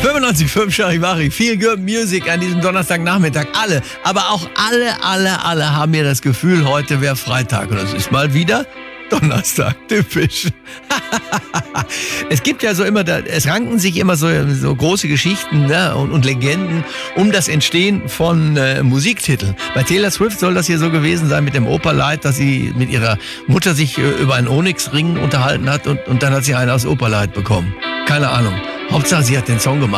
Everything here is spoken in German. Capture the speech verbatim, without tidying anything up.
fünfundneunzig Komma fünf Charivari, Feel Good Music an diesem Donnerstagnachmittag. Alle, aber auch alle, alle, alle haben mir das Gefühl, heute wäre Freitag. Und es ist mal wieder Donnerstag, typisch. Es gibt ja so immer, es ranken sich immer so, so große Geschichten, ne, und, und Legenden um das Entstehen von äh, Musiktiteln. Bei Taylor Swift soll das hier so gewesen sein mit dem Operlied, dass sie mit ihrer Mutter sich äh, über einen Onyx-Ring unterhalten hat und, und dann hat sie einen aus Operlied bekommen. Keine Ahnung. Hauptsache, sie hat den Song gemacht.